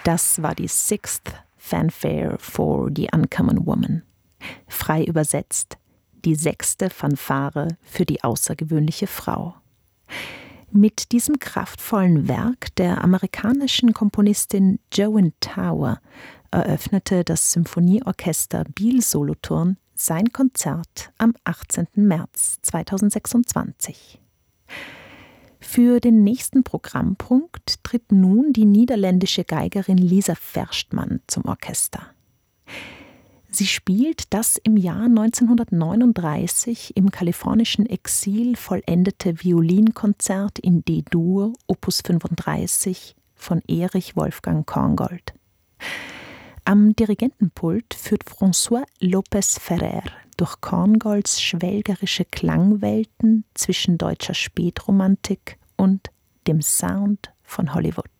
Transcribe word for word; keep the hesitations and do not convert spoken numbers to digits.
Das war die Sixth Fanfare for the Uncommon Woman. Frei übersetzt, die sechste Fanfare für die außergewöhnliche Frau. Mit diesem kraftvollen Werk der amerikanischen Komponistin Joan Tower eröffnete das Symphonieorchester Biel Solothurn sein Konzert am achtzehnten März zweitausendsechsundzwanzig. Für den nächsten Programmpunkt tritt nun die niederländische Geigerin Lisa Verstmann zum Orchester. Sie spielt das im Jahr neunzehnhundertneununddreißig im kalifornischen Exil vollendete Violinkonzert in D-Dur Opus fünfunddreißig von Erich Wolfgang Korngold. Am Dirigentenpult führt François Lopez Ferrer durch Korngolds schwelgerische Klangwelten zwischen deutscher Spätromantik und dem Sound von Hollywood.